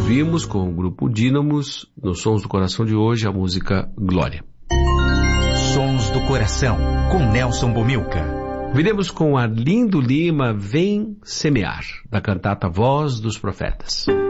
ouvimos com o grupo Dínamos, nos Sons do Coração de hoje, a música Glória. Sons do Coração, com Nelson Bomilca. Viremos com Arlindo Lima, Vem Semear, da cantata Voz dos Profetas.